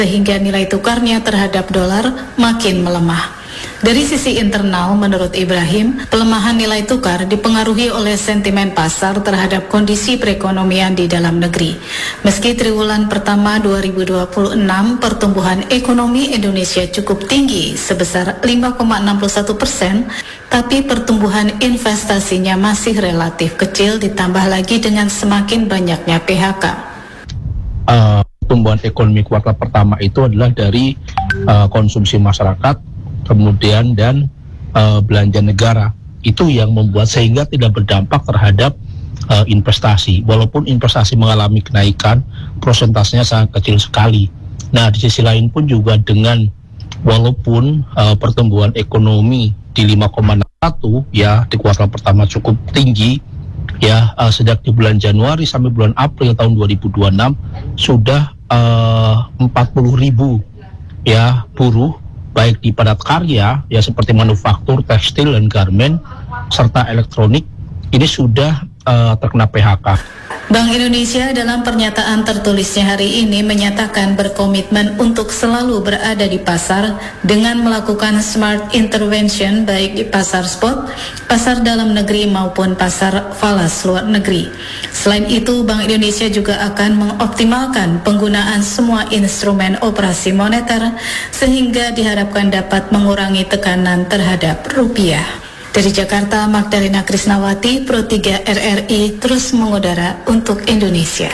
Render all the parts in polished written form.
sehingga nilai tukarnya terhadap dolar makin melemah. Dari sisi internal, menurut Ibrahim, pelemahan nilai tukar dipengaruhi oleh sentimen pasar terhadap kondisi perekonomian di dalam negeri. Meski triwulan pertama 2026 pertumbuhan ekonomi Indonesia cukup tinggi sebesar 5,61%, tapi pertumbuhan investasinya masih relatif kecil ditambah lagi dengan semakin banyaknya PHK. Pertumbuhan ekonomi kuartal pertama itu adalah dari konsumsi masyarakat, kemudian dan belanja negara. Itu yang membuat sehingga tidak berdampak terhadap investasi. Walaupun investasi mengalami kenaikan, prosentasenya sangat kecil sekali. Nah, di sisi lain pun juga dengan walaupun pertumbuhan ekonomi di 5,61 ya di kuartal pertama cukup tinggi ya, sejak di bulan Januari sampai bulan April tahun 2026 sudah 40.000 ya buruh baik di padat karya ya seperti manufaktur, tekstil dan garmen serta elektronik ini sudah terkena PHK. Bank Indonesia dalam pernyataan tertulisnya hari ini menyatakan berkomitmen untuk selalu berada di pasar dengan melakukan smart intervention baik di pasar spot, pasar dalam negeri maupun pasar falas luar negeri. Selain itu, Bank Indonesia juga akan mengoptimalkan penggunaan semua instrumen operasi moneter sehingga diharapkan dapat mengurangi tekanan terhadap rupiah. Dari Jakarta, Magdalena Krisnawati, Pro 3 RRI terus mengudara untuk Indonesia.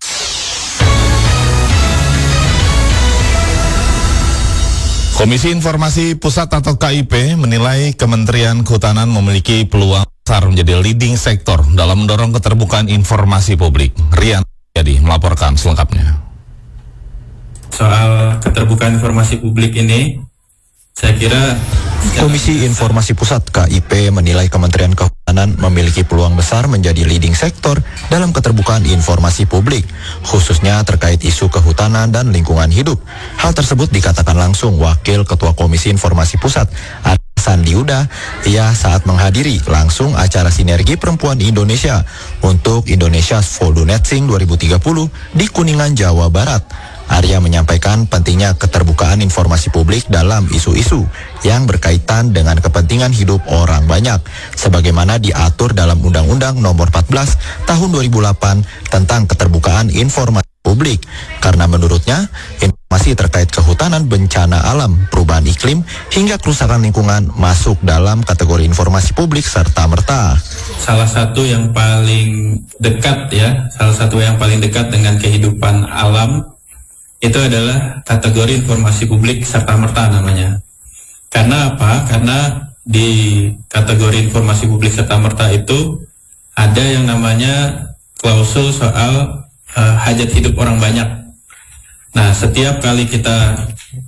Komisi Informasi Pusat atau KIP menilai Kementerian Kehutanan memiliki peluang besar menjadi leading sektor dalam mendorong keterbukaan informasi publik. Rian jadi melaporkan selengkapnya. Soal keterbukaan informasi publik ini, saya kira Komisi Informasi Pusat KIP menilai Kementerian Kehutanan memiliki peluang besar menjadi leading sektor dalam keterbukaan informasi publik, khususnya terkait isu kehutanan dan lingkungan hidup. Hal tersebut dikatakan langsung Wakil Ketua Komisi Informasi Pusat Sandi Uda, ia saat menghadiri langsung acara Sinergi Perempuan Indonesia untuk Indonesia's Volunetzing 2030 di Kuningan, Jawa Barat. Arya menyampaikan pentingnya keterbukaan informasi publik dalam isu-isu yang berkaitan dengan kepentingan hidup orang banyak, sebagaimana diatur dalam Undang-Undang Nomor 14 Tahun 2008 tentang keterbukaan informasi publik. Karena menurutnya, informasi terkait kehutanan, bencana alam, perubahan iklim, hingga kerusakan lingkungan masuk dalam kategori informasi publik serta-merta. Salah satu yang paling dekat dengan kehidupan alam itu adalah kategori informasi publik serta-merta namanya. Karena apa? Karena di kategori informasi publik serta-merta itu ada yang namanya klausul soal hajat hidup orang banyak. Nah, setiap kali kita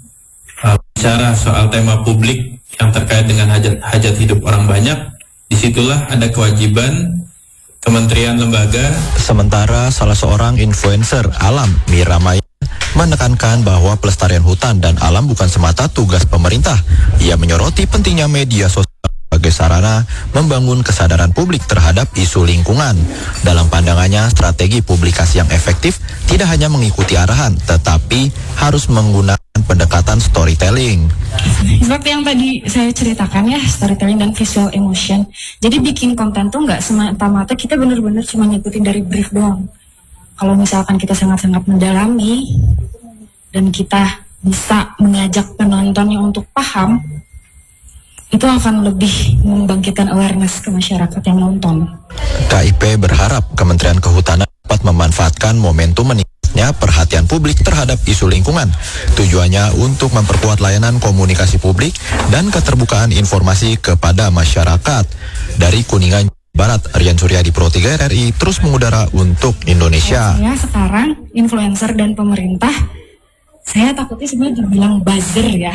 bicara soal tema publik yang terkait dengan hajat hidup orang banyak, disitulah ada kewajiban kementerian lembaga. Sementara salah seorang influencer alam, Mira Maya, menekankan bahwa pelestarian hutan dan alam bukan semata tugas pemerintah. Ia menyoroti pentingnya media sosial sebagai sarana membangun kesadaran publik terhadap isu lingkungan. Dalam pandangannya, strategi publikasi yang efektif tidak hanya mengikuti arahan, tetapi harus menggunakan pendekatan storytelling. Seperti yang tadi saya ceritakan ya, storytelling dan visual emotion. Jadi bikin konten tuh nggak semata-mata kita benar-benar cuma ngikutin dari brief doang. Kalau misalkan kita sangat-sangat mendalami dan kita bisa mengajak penontonnya untuk paham, itu akan lebih membangkitkan awareness ke masyarakat yang nonton. KIP berharap Kementerian Kehutanan dapat memanfaatkan momentum meningkatnya perhatian publik terhadap isu lingkungan. Tujuannya untuk memperkuat layanan komunikasi publik dan keterbukaan informasi kepada masyarakat. Dari Kuningan, Barat, Rian Suryadi, Pro 3 RRI terus mengudara untuk Indonesia. Ya, sekarang influencer dan pemerintah, saya takutnya sebenarnya dibilang buzzer ya.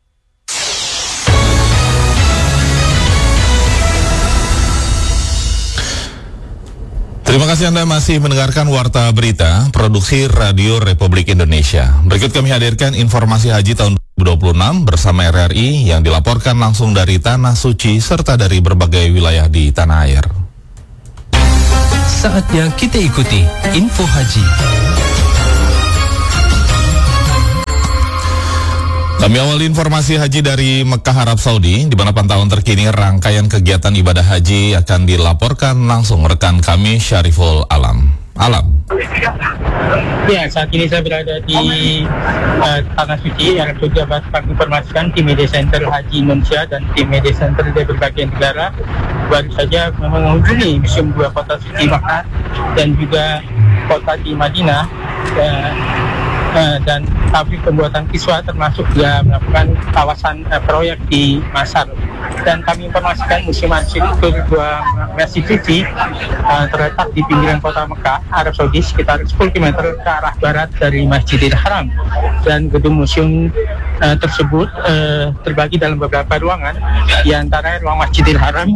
Terima kasih Anda masih mendengarkan Warta Berita, Produksi Radio Republik Indonesia. Berikut kami hadirkan informasi haji tahun 2026 bersama RRI yang dilaporkan langsung dari Tanah Suci serta dari berbagai wilayah di tanah air. Saatnya kita ikuti info haji. Kami awali informasi haji dari Mekah, Arab Saudi, di mana pantauan terkini rangkaian kegiatan ibadah haji akan dilaporkan langsung rekan kami Syariful Alam. Ya, saat ini saya berada di Tanah Suci yang sudah dapat kami informasikan tim Media Center Haji Indonesia dan tim Media Center dari berbagai negara baru saja mengunjungi Museum Dua Kota Suci Mekah dan juga kota di Madinah dan pabrik pembuatan kiswah, termasuk juga melakukan kawasan proyek di Masar. Dan kami informasikan Museum Dua Masjid Suci terletak di pinggiran kota Mekah, Arab Saudi, sekitar 10 km ke arah barat dari Masjidil Haram. Dan gedung museum tersebut terbagi dalam beberapa ruangan, di antara ruang Masjidil Haram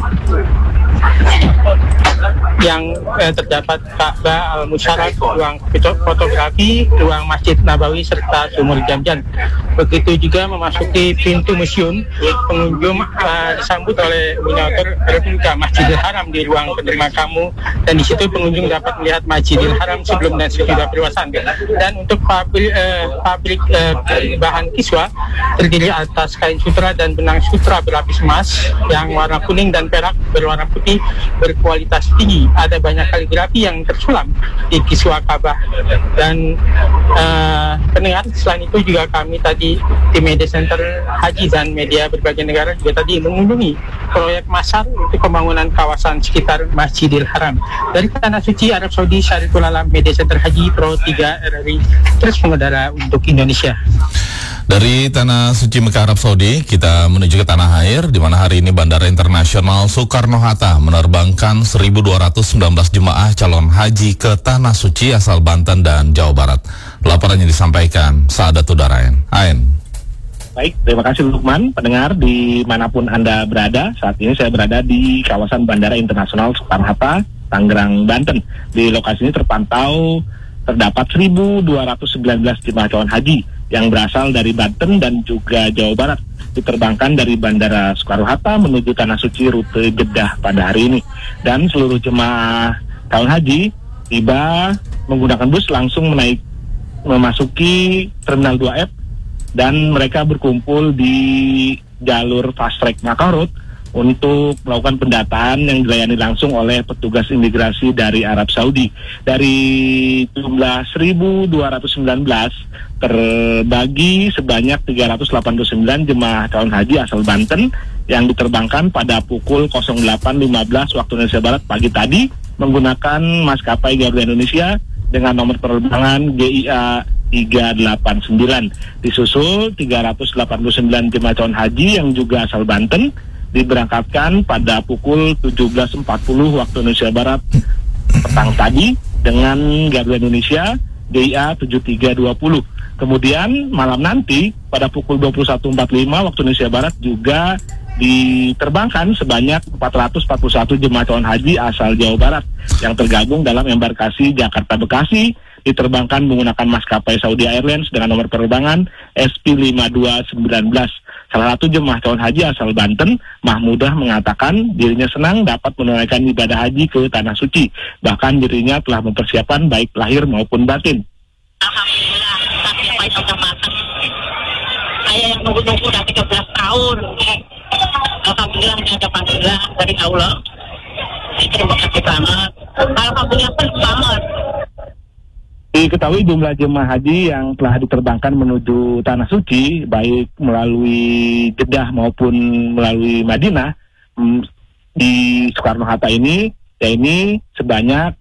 yang terdapat Ka'bah Al-Musyarak, ruang fotografi, ruang Masjid Nabawi, serta sumur Jam-Jam. Begitu juga memasuki pintu museum, pengunjung disambut oleh miniatur replika Masjidil Haram di ruang penerima tamu, dan di situ pengunjung dapat melihat Masjidil Haram sebelum dan sesudah perluasan. Dan untuk pabrik bahan kiswah terdiri atas kain sutra dan benang sutra berlapis emas yang warna kuning dan perak berwarna putih berkualitas tinggi. Ada banyak kaligrafi yang tersulam di kiswah Ka'bah. Dan pendengar, selain itu juga kami tadi di Media Center Haji dan media berbagai negara juga tadi mengunjungi proyek Masar untuk pembangunan kawasan sekitar Masjidil Haram. Dari Tanah Suci Arab Saudi, Syariful Alam, Media Center Haji Pro 3 RRI terus mengudara untuk Indonesia. Dari Tanah Suci Mekah, Arab Saudi, kita menuju ke tanah air, di mana hari ini Bandara Internasional Soekarno-Hatta menerbangkan 1.219 jemaah calon haji ke Tanah Suci asal Banten dan Jawa Barat. Laporannya disampaikan Saadatul Darain. Ain. Baik, terima kasih Lukman. Pendengar dimanapun Anda berada, saat ini saya berada di kawasan Bandara Internasional Soekarno-Hatta, Tangerang, Banten. Di lokasi ini terdapat 1.219 jemaah calon haji yang berasal dari Banten dan juga Jawa Barat, diterbangkan dari Bandara Soekarno-Hatta menuju Tanah Suci rute Jeddah pada hari ini. Dan seluruh jemaah calon haji tiba menggunakan bus langsung memasuki Terminal 2F, dan mereka berkumpul di jalur fast track Makkah Road untuk melakukan pendataan yang dilayani langsung oleh petugas imigrasi dari Arab Saudi. Dari jumlah 1.219 terbagi sebanyak 389 jemaah calon haji asal Banten yang diterbangkan pada pukul 08.15 waktu Indonesia Barat pagi tadi menggunakan maskapai Garuda Indonesia dengan nomor penerbangan GIA 389. Disusul 389 jemaah calon haji yang juga asal Banten diberangkatkan pada pukul 17.40 waktu Indonesia Barat petang tadi dengan Garuda Indonesia GIA 7320. Kemudian malam nanti pada pukul 21.45 waktu Indonesia Barat juga diterbangkan sebanyak 441 jemaah calon haji asal Jawa Barat yang tergabung dalam embarkasi Jakarta Bekasi, diterbangkan menggunakan maskapai Saudi Airlines dengan nomor penerbangan SP5219. Salah satu jemaah calon haji asal Banten, Mahmudah, mengatakan dirinya senang dapat menunaikan ibadah haji ke Tanah Suci. Bahkan dirinya telah mempersiapkan baik lahir maupun batin. Alhamdulillah, tapi yang baik udah matang. Saya yang nunggu-nunggu udah 13 tahun. Alhamdulillah ini ada panggilan dari Allah. Terima kasih banget. Alhamdulillah senang banget. Diketahui jumlah jemaah haji yang telah diterbangkan menuju Tanah Suci, baik melalui Jeddah maupun melalui Madinah, di Soekarno-Hatta ini, ini sebanyak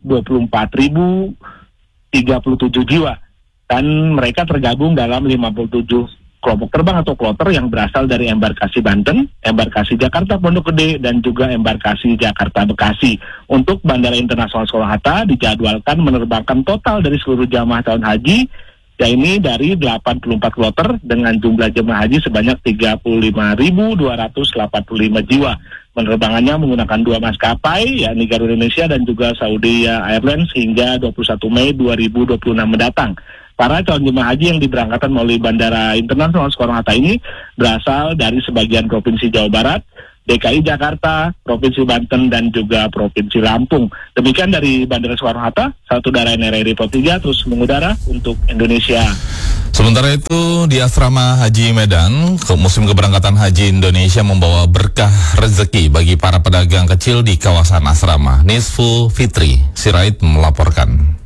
24.037 jiwa. Dan mereka tergabung dalam 57 kelompok terbang atau kloter yang berasal dari embarkasi Banten, embarkasi Jakarta Pondok Gede, dan juga embarkasi Jakarta Bekasi. Untuk Bandara Internasional Soekarno-Hatta dijadwalkan menerbangkan total dari seluruh jamaah calon haji, yaitu dari 84 kloter dengan jumlah jemaah haji sebanyak 35.285 jiwa. Penerbangannya menggunakan dua maskapai, yakni Garuda Indonesia dan juga Saudi Airlines hingga 21 Mei 2026 mendatang. Para calon jemaah haji yang diberangkatkan melalui Bandara Internasional Soekarno-Hatta ini berasal dari sebagian Provinsi Jawa Barat, DKI Jakarta, Provinsi Banten, dan juga Provinsi Lampung. Demikian dari Bandara Soekarno-Hatta, satu daerah RRI Pro 3 terus mengudara untuk Indonesia. Sementara itu di Asrama Haji Medan, musim keberangkatan haji Indonesia membawa berkah rezeki bagi para pedagang kecil di kawasan asrama. Nisfu Fitri Sirait melaporkan.